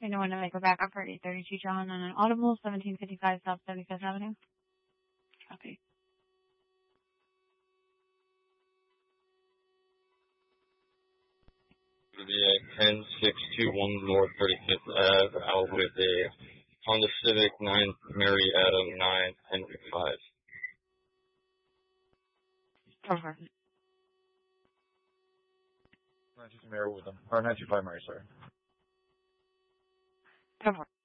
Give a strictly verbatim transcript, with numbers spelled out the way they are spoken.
Anyone to make a backup for eight thirty-two John on an Audible, seventeen fifty-five South seventy-fifth Avenue? Okay. The ten six two one North thirty-fifth Ave, out with a Honda Civic nine Mary Adam nine ten five. Go for it. nine two two Mary with them. Or nine two five Mary, sorry. Go for it.